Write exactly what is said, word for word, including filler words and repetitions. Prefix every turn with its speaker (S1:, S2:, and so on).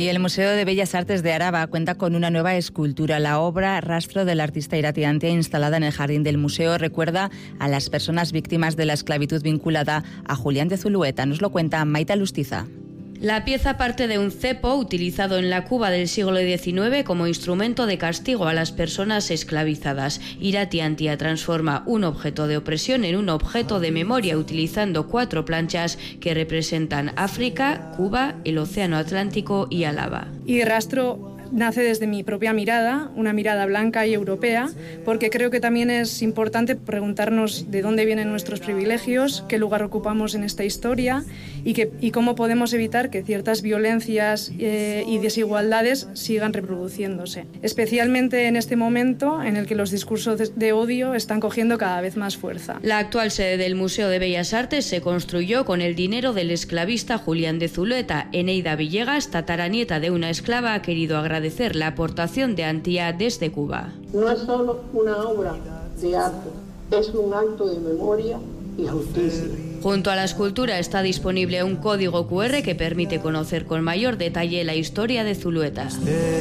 S1: Y el Museo de Bellas Artes de Araba cuenta con una nueva escultura. La obra Rastro del artista Iratiantia, instalada en el jardín del museo, recuerda a las personas víctimas de la esclavitud vinculada a Julián de Zulueta. Nos lo cuenta Maite Lustiza.
S2: La pieza parte de un cepo utilizado en la Cuba del siglo diecinueve como instrumento de castigo a las personas esclavizadas. Iratiantia transforma un objeto de opresión en un objeto de memoria utilizando cuatro planchas que representan África, Cuba, el Océano Atlántico y Álava.
S3: Y Rastro nace desde mi propia mirada, una mirada blanca y europea, porque creo que también es importante preguntarnos de dónde vienen nuestros privilegios, qué lugar ocupamos en esta historia y, que, y cómo podemos evitar que ciertas violencias eh, y desigualdades sigan reproduciéndose. Especialmente en este momento en el que los discursos de, de odio están cogiendo cada vez más fuerza.
S2: La actual sede del Museo de Bellas Artes se construyó con el dinero del esclavista Julián de Zulueta. Eneida Villegas, tataranieta de una esclava, ha querido agradecer la aportación de Antía desde Cuba.
S4: No es solo una obra de arte, es un acto de memoria y justicia.
S2: Junto a la escultura está disponible un código cu erre que permite conocer con mayor detalle la historia de Zulueta.